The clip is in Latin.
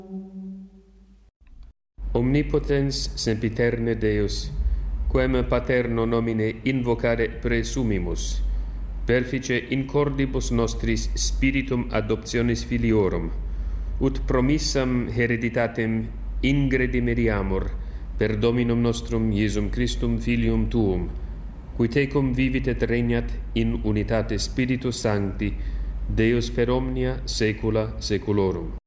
Omnipotens sempiterne Deus, quem paterno nomine invocare presumimus, perfice in cordibus nostris spiritum adoptionis filiorum, ut promissam hereditatem ingredimeriamur per Dominum nostrum Iesum Christum Filium Tuum, qui tecum vivit et regnat in unitate Spiritus Sancti, Deus per omnia saecula saeculorum.